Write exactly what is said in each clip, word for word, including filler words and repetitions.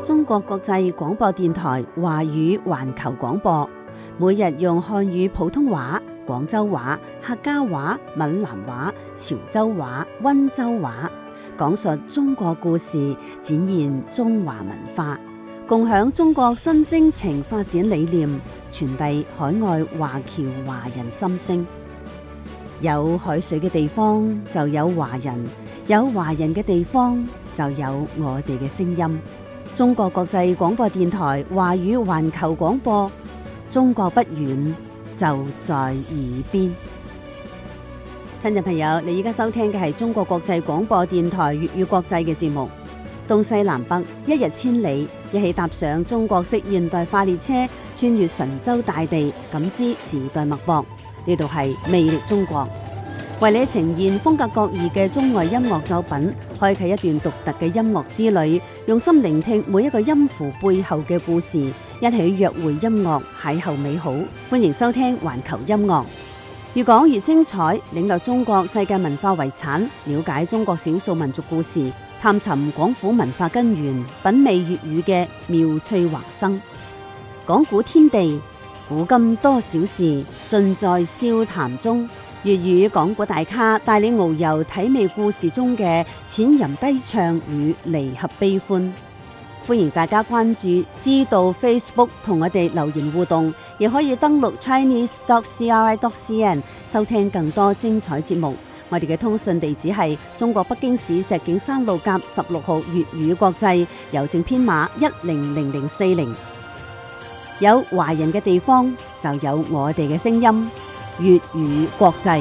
中國國際廣播電台華語環球廣播，每日用漢語普通話、廣州話、客家話、閩南話、潮州話、溫州話，講述中國故事，展現中華文化，共享中國新征程發展理念，傳遞海外華僑華人心聲。有海水嘅地方就有華人，有華人嘅地方就有我哋嘅聲音。中國國際廣播電台華語環球廣播，中國不遠，就在耳邊。聽眾朋友，你而家收聽嘅係中國國際廣播電台粵語國際嘅節目。東西南北，一日千里，一起踏上中國式現代化列車，穿越神州大地，感知時代脈搏。呢度係魅力中國，為你呈現風格各異嘅中外音樂作品，開啟一段獨特嘅音樂之旅，用心聆聽每一個音符背後嘅故事，一起約會音樂，邂逅美好。歡迎收聽環球音樂，越講越精彩，領略中國世界文化遺產，了解中國少數民族故事，探尋廣府文化根源，品味粵語嘅妙趣橫生。講古天地，古今多少事，盡在笑談中。粵語講古大咖帶你遨遊體味故事中嘅淺吟低唱與離合悲歡。歡迎大家關注知道 Facebook 同我哋留言互動，亦可以登錄 chinese dot c r i dot c n 收聽更多精彩節目。我哋嘅通訊地址係中國北京市石景山路甲十六號粵語國際，郵政編碼一零零零四零。有華人嘅地方就有我哋嘅聲音，粵語國際，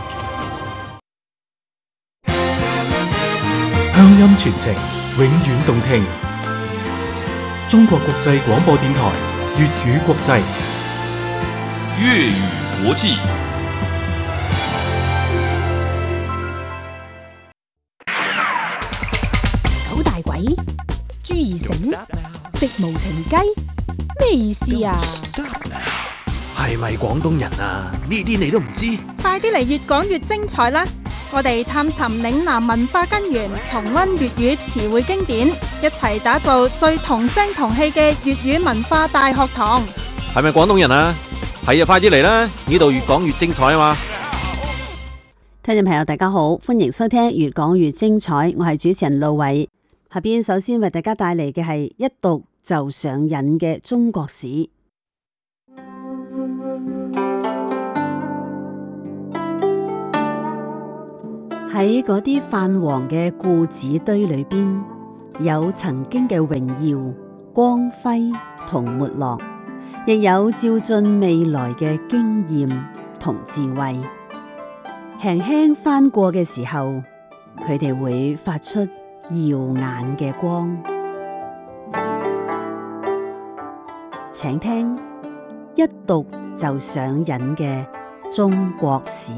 鄉音傳情，永遠動聽。中國國際廣播電台粵語國際， 粵語國際。 九大鬼，朱二嬸，食無情雞，咩意思啊？ 係咪廣東人啊？呢啲你都唔知？ 快啲嚟越講越精彩啦！我哋探尋嶺南文化根源，重溫粵語詞彙經典，一齊打造最同聲同氣嘅粵語文化大學堂。 係咪廣東人啊？係啊，快啲嚟啦！呢度越講越精彩啊嘛！ 聽眾朋友大家好，歡迎收聽越講越精彩，我係主持人路偉。下邊首先為大家帶嚟嘅係一讀就上癮嘅中國史。喺嗰啲泛黃嘅故紙堆裏邊，有曾經嘅榮耀、光輝同沒落，亦有照進未來嘅經驗同智慧。輕輕翻過嘅時候，佢哋會發出耀眼嘅光。請聽一讀就上癮嘅中國史。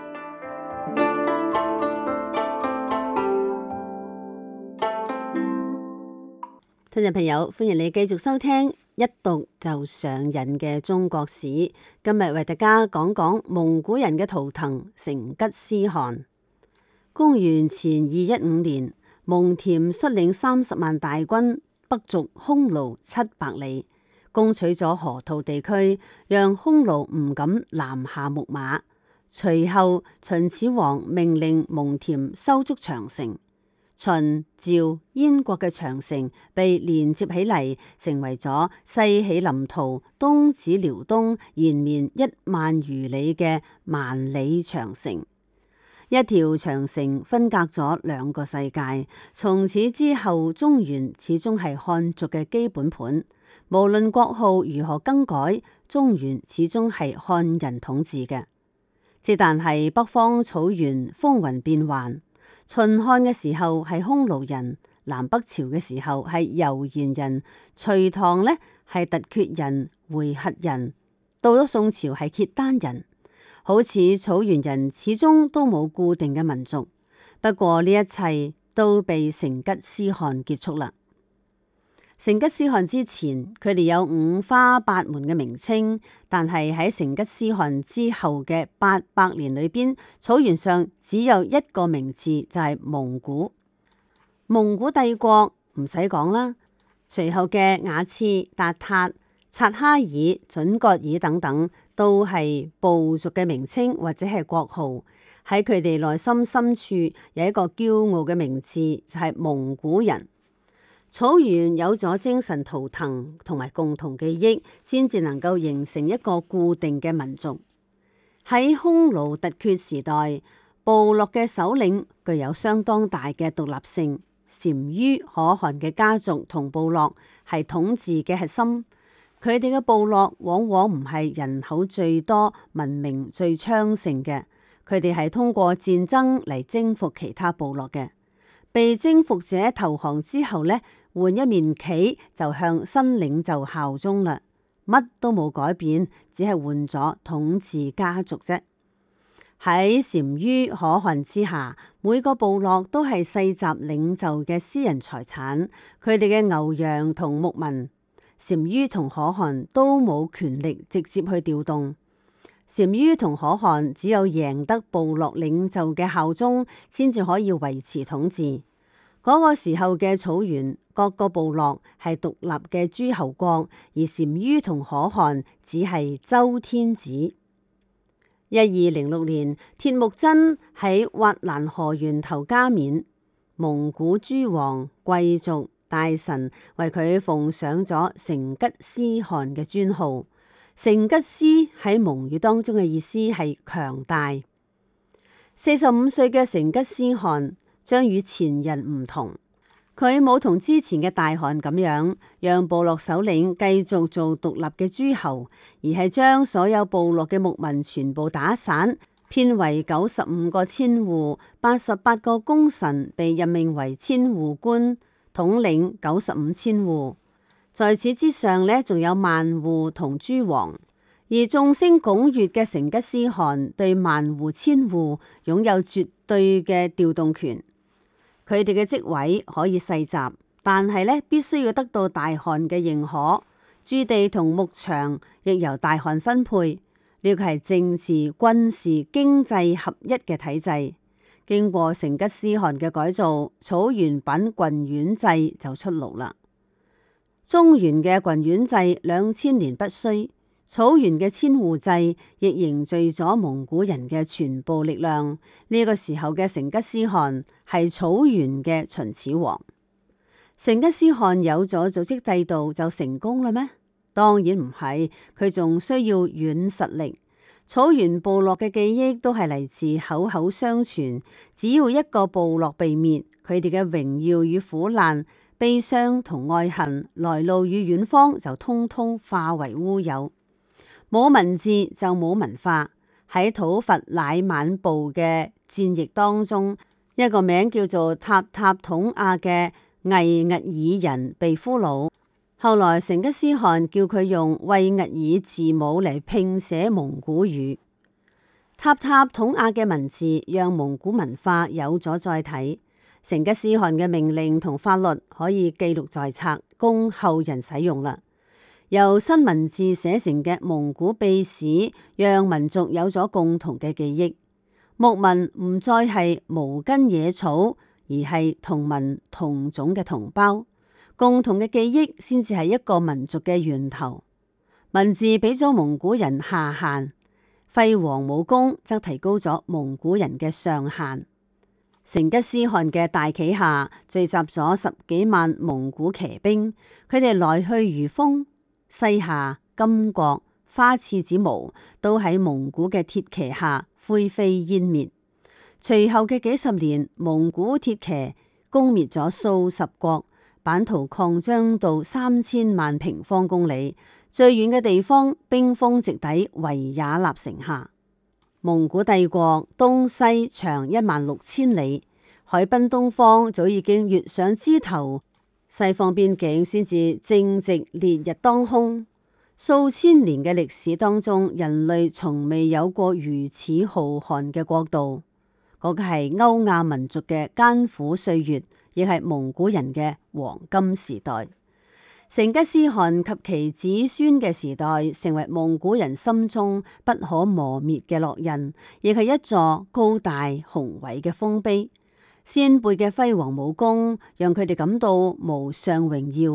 聽眾朋友，歡迎你繼續收聽一讀就上癮嘅中國史。今日為大家講講蒙古人嘅圖騰成吉思汗。公元前二一五年，蒙恬率領三十萬大軍北逐匈奴七百里，攻取咗河套地區，讓匈奴唔敢南下牧馬。隨後，秦始皇命令蒙恬修築長城。秦、趙、燕國嘅長城被連接起嚟，成為咗西起臨洮、東指遼東、延綿一萬餘里嘅萬里長城。一條長城分隔咗兩個世界。從此之後，中原始終係漢族嘅基本盤。無論國號如何更改，中原始終係漢人統治嘅。只但係北方草原風雲變幻。秦漢嘅時候係匈奴人，南北朝嘅時候係柔然人，隋唐呢係突厥人、回紇人，到咗宋朝係契丹人。好似草原人始終都冇固定嘅民族，不過呢一切都被成吉思汗結束啦。成吉思汗之前，佢哋有五花八門嘅名稱，但係喺成吉思汗之後嘅八百年裏邊，草原上只有一個名字，就係蒙古。蒙古帝國唔使講啦， 隨後嘅雅次、達塔、察哈爾、準噶爾等等，都係部族嘅名稱或者係國號。喺佢哋內心深處有一個驕傲嘅名字，就係蒙古人。草原有咗精神圖騰同埋共同記憶，先至能夠形成一個固定嘅民族。喺匈奴突厥時代，部落嘅首領具有相當大嘅獨立性。單于可汗嘅家族同部落係統治嘅核心，佢哋嘅部落往往唔係人口最多、文明最昌盛嘅，佢哋係通過戰爭嚟征服其他部落嘅。被征服者投降之後呢，換一面旗就向新領袖效忠啦，乜都冇改變，只係換咗統治家族啫。喺單于可汗之下，每個部落都係世襲領袖嘅私人財產，佢哋嘅牛羊同牧民，單于同可汗都冇權力直接去調動。單于同可汗只有贏得部落領袖嘅效忠，先至可以維持統治。嗰、那個時候嘅草原，各個部落係獨立嘅諸侯國，而單于同可汗只係周天子。一二零六年，鐵木真喺挖蘭河源頭加冕，蒙古諸王、貴族、大臣為佢奉上咗成吉思汗嘅尊號。成吉思喺蒙語當中嘅意思係強大。四十五歲嘅成吉思汗將與前人唔同。佢冇同之前嘅大汗咁樣，讓部落首領繼續做獨立嘅諸侯，而係將所有部落嘅牧民全部打散，編為九十五個千戶，八十八個功臣被任命為千戶官，統領九十五千戶。在此之上呢，仲有萬戶同諸王，而眾星拱月嘅成吉思汗對萬戶千戶擁有絕對嘅調動權。佢哋嘅職位可以世襲，但係咧必須要得到大汗嘅認可。駐地同牧場亦由大汗分配。呢個係政治、軍事、經濟合一嘅體制。經過成吉思汗嘅改造，草原品郡縣制就出爐啦。中原嘅郡縣制兩千年不衰，草原嘅千戶制亦凝聚咗蒙古人嘅全部力量。呢、這個時候嘅成吉思汗係草原嘅秦始皇。成吉思汗有咗組織制度就成功啦咩？當然唔係，佢仲需要軟實力。草原部落嘅記憶都係嚟自口口相傳，只要一個部落被滅，佢哋嘅榮耀與苦難、悲傷同愛恨、來路與遠方就通通化為烏有。冇文字就冇文化。喺討伐乃滿部嘅戰役當中，一個名叫做塔塔統亞嘅魏兀爾人被俘虜，後來成吉思汗叫佢用魏兀爾字母嚟拼寫蒙古語。塔塔統亞嘅文字讓蒙古文化有咗載體。成吉思汗嘅命令同法律可以記錄在冊，供後人使用啦。由新文字寫成嘅蒙古秘史，讓民族有咗共同嘅記憶。牧民唔再係無根野草，而係同文同種嘅同胞。共同嘅記憶先至係一個民族嘅源頭。文字俾咗蒙古人下限，輝煌武功則提高咗蒙古人嘅上限。成吉思汗嘅大旗下聚集咗十幾萬蒙古騎兵，佢哋來去如風。西夏、金國、花剌子模都喺蒙古嘅鐵騎下灰飛煙滅。隨後嘅幾十年，蒙古鐵騎攻滅咗數十國，版圖擴張到三千萬平方公里，最遠嘅地方兵鋒直抵維也納城下。蒙古帝國東西長一萬六千里，海濱東方早已經躍上枝頭。西方邊境先至正值烈日當空，數千年嘅歷史當中，人類從未有過如此浩瀚嘅國度。嗰、那個係歐亞民族嘅艱苦歲月，亦係蒙古人嘅黃金時代。成吉思汗及其子孫嘅時代，成為蒙古人心中不可磨滅嘅烙印，亦係一座高大雄偉嘅豐碑。先輩嘅輝煌武功，讓佢哋感到無上榮耀。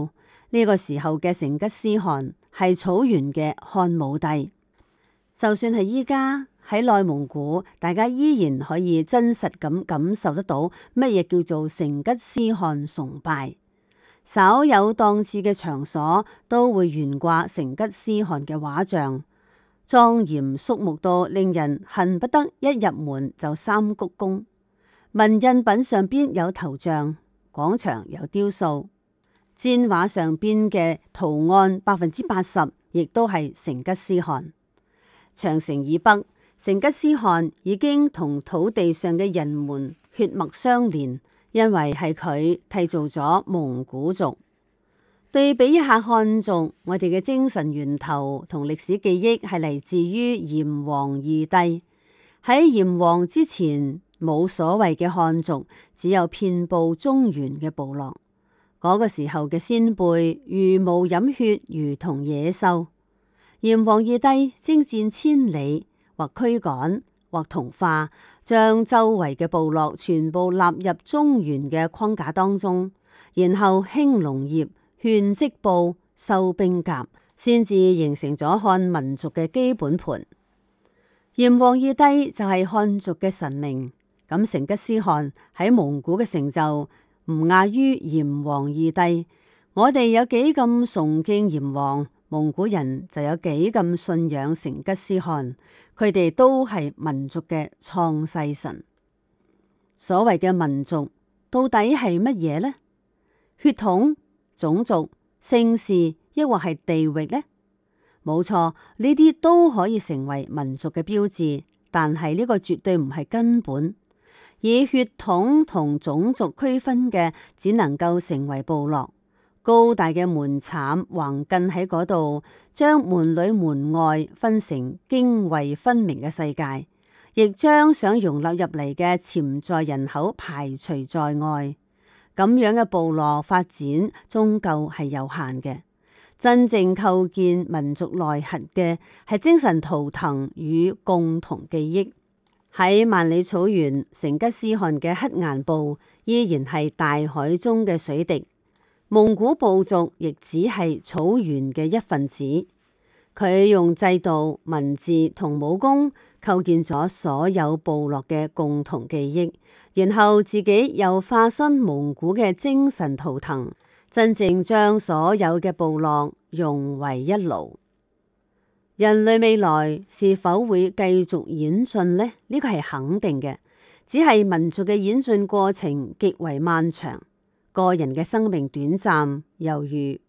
呢個時候嘅成吉思汗係草原嘅漢武帝。就算係依家喺內蒙古，大家依然可以真實咁感受得到乜嘢叫做成吉思汗崇拜。稍有檔次嘅場所都會懸掛成吉思汗嘅畫像，莊嚴肅穆到令人恨不得一入門就三鞠躬。紋印品上邊有頭像，廣場有雕塑，氈畫上邊嘅圖案百分之八十亦都係成吉思汗。長城以北，成吉思汗已經同土地上嘅人們血脈相連，因為係佢締造咗蒙古族。對比一下漢族，我哋嘅精神源頭同歷史記憶係嚟自於炎黃二帝。喺炎黃之前，冇所謂嘅漢族，只有遍佈中原嘅部落。嗰、那個時候嘅先輩茹毛飲血，如同野獸。炎黃二帝征戰千里，或驅趕，或同化，將周圍嘅部落全部納入中原嘅框架當中，然後興農業、勸織布、收兵甲，先至形成咗漢民族嘅基本盤。炎黃二帝就係漢族嘅神明。咁成吉思汗喺蒙古嘅成就唔亞於炎黃二帝。我哋有幾咁崇敬炎黃，蒙古人就有幾咁信仰成吉思汗。佢哋都係民族嘅創世神。所謂嘅民族到底係乜嘢呢？血統、種族、姓氏，抑或係地域呢？冇錯，呢啲都可以成為民族嘅標誌，但係呢個絕對唔係根本。以血統同種族區分嘅，只能夠成為部落。高大嘅門檻橫亘喺嗰度，將門裏門外分成涇渭分明嘅世界，亦將想容納入嚟嘅潛在人口排除在外。咁樣嘅部落發展終究係有限嘅。真正構建民族內核嘅係精神圖騰與共同記憶。喺萬里草原，成吉思汗嘅黑岩部依然係大海中嘅水滴，蒙古部族亦只係草原嘅一份子。佢用制度、文字同武功構建咗所有部落嘅共同記憶，然後自己又化身蒙古嘅精神圖騰，真正將所有嘅部落融為一爐。人類未來是否會繼續演進呢？呢個係肯定嘅，只係民族嘅演進過程極為漫長，個人嘅生命短暫，猶如